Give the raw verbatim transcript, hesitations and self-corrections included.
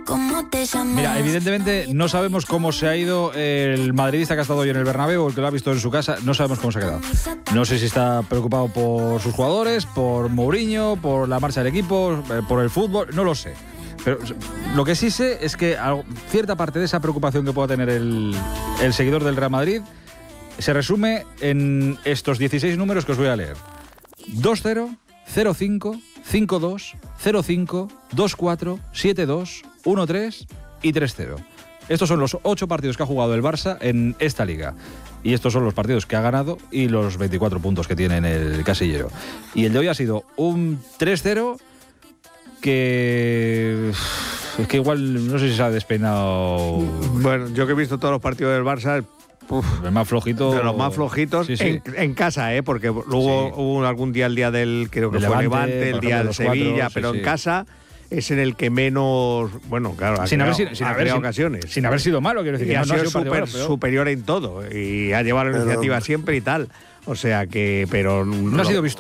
cómo te llamas. Mira, evidentemente no sabemos cómo se ha ido el madridista que ha estado hoy en el Bernabéu, el que lo ha visto en su casa, no sabemos cómo se ha quedado. No sé si está preocupado por sus jugadores, por Mourinho, por la marcha del equipo, por el fútbol, no lo sé. Pero lo que sí sé es que cierta parte de esa preocupación que pueda tener el, el seguidor del Real Madrid se resume en estos dieciséis números que os voy a leer. dos cero, cero cinco, cinco dos, cero cinco, dos cuatro, siete dos, uno tres y tres cero. Estos son los ocho partidos que ha jugado el Barça en esta liga. Y estos son los partidos que ha ganado y los veinticuatro puntos que tiene en el casillero. Y el de hoy ha sido un tres cero que... es que igual no sé si se ha despeinado... Bueno, yo que he visto todos los partidos del Barça... Uf, el más flojito, de los más flojitos, sí, sí. En, en casa, ¿eh? Porque luego sí. hubo algún día, el día del, creo que el fue Levante, Levante, el día ejemplo, de Sevilla, cuatro, pero sí, en sí. casa es en el que menos, bueno, claro, ha sin creado, haber, sin, ha haber, creado sin, ocasiones. Sin haber sido malo, quiero decir. Y que ha no, sido, no ha sido super, malo, superior en todo y ha llevado la pero, iniciativa siempre y tal. O sea que, pero... No, no ha sido visto.